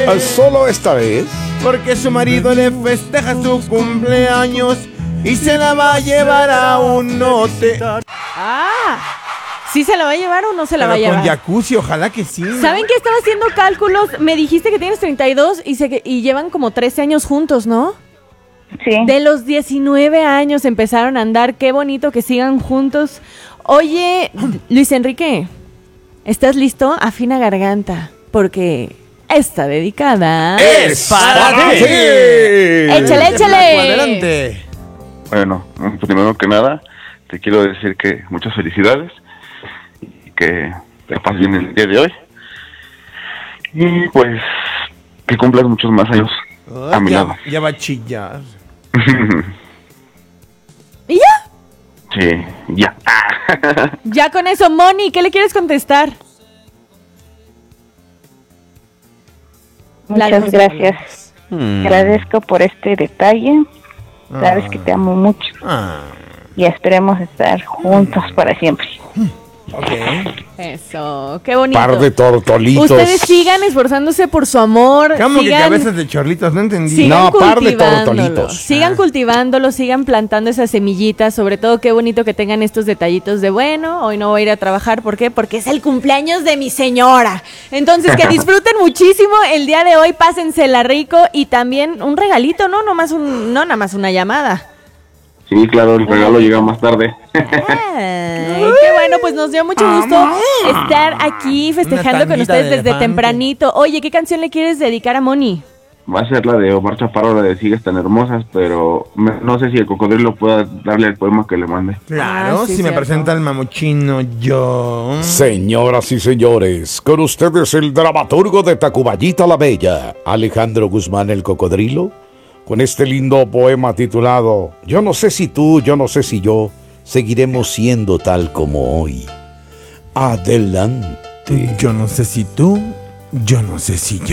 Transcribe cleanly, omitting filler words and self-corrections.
Solo esta vez. Porque su marido le festeja su cumpleaños y se la va a llevar a un hotel. ¿Sí se la va a llevar o no se la va a llevar? Con jacuzzi, ojalá que sí. ¿Saben que estaba haciendo cálculos? Me dijiste que tienes 32 y llevan como 13 años juntos, ¿no? Sí. De los 19 años empezaron a andar. Qué bonito que sigan juntos. Oye, Luis Enrique, ¿estás listo? Afina garganta, porque esta dedicada ¡Es para ti! ¡Échale, échale! Adelante. Bueno, primero que nada, te quiero decir que muchas felicidades y que te pases bien el día de hoy. Y pues, que cumplas muchos más años a mi lado. Ya va a chillar. ¿Y ya? Sí, ya. Ya con eso, Moni, ¿qué le quieres contestar? Muchas gracias. Agradezco por este detalle. Sabes que te amo mucho. Y esperemos estar juntos para siempre. Ok. Eso, qué bonito. Par de tortolitos. Ustedes sigan esforzándose por su amor. ¿Cómo que sigan, cabezas de chorlitos? No entendí. sigan No, par de cultivándolo. tortolitos. Sigan cultivándolo, sigan plantando esas semillitas. Sobre todo, qué bonito que tengan estos detallitos de bueno, hoy no voy a ir a trabajar. ¿Por qué? Porque es el cumpleaños de mi señora. Entonces, que disfruten muchísimo el día de hoy. Pásensela rico y también un regalito, ¿no? No nada más una llamada. Sí, claro, el regalo llega más tarde. Ay, qué bueno, pues nos dio mucho gusto estar aquí festejando con tanguita ustedes de desde elefante. tempranito. Oye, ¿qué canción le quieres dedicar a Moni? Va a ser la de Omar Chaparro, la de Sigues tan hermosas, pero no sé si el cocodrilo pueda darle el poema que le mande. Claro, Ah, sí, si me cierto. presenta el mamuchino yo. Señoras y señores, con ustedes el dramaturgo de Tacuballita la Bella, Alejandro Guzmán el Cocodrilo, con este lindo poema titulado Yo no sé si tú, yo no sé si yo, seguiremos siendo tal como hoy. Adelante. Yo no sé si tú, yo no sé si yo.